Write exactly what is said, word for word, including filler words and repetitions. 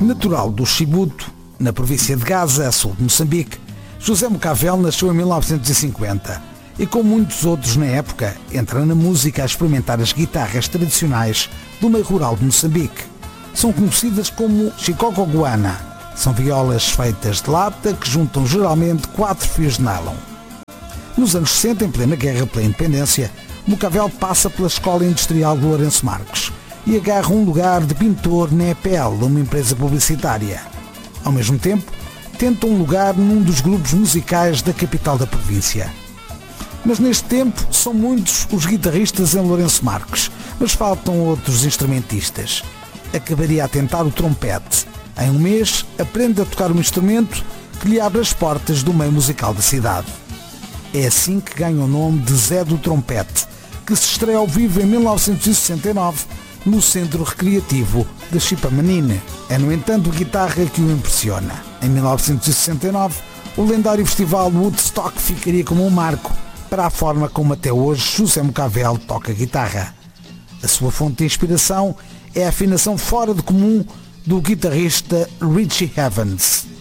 Natural do Chibuto, na província de Gaza, a sul de Moçambique, José Mocável nasceu em mil novecentos e cinquenta e, como muitos outros na época, entra na música a experimentar as guitarras tradicionais do meio rural de Moçambique. São conhecidas como chicocoguana. São violas feitas de lata que juntam geralmente quatro fios de nylon. Nos anos sessenta, em plena guerra pela independência, Mocável passa pela Escola Industrial de Lourenço Marques e agarra um lugar de pintor na E P L, uma empresa publicitária. Ao mesmo tempo, tenta um lugar num dos grupos musicais da capital da província. Mas neste tempo são muitos os guitarristas em Lourenço Marques, mas faltam outros instrumentistas. Acabaria a tentar o trompete. Em um mês, aprende a tocar um instrumento que lhe abre as portas do meio musical da cidade. É assim que ganha o nome de Zé do Trompete, que se estreia ao vivo em mil novecentos e sessenta e nove no Centro Recreativo de Chipamanine. É, no entanto, a guitarra que o impressiona. Em mil novecentos e sessenta e nove, o lendário festival Woodstock ficaria como um marco para a forma como até hoje José Mocável toca guitarra. A sua fonte de inspiração é a afinação fora de comum do guitarrista Richie Havens.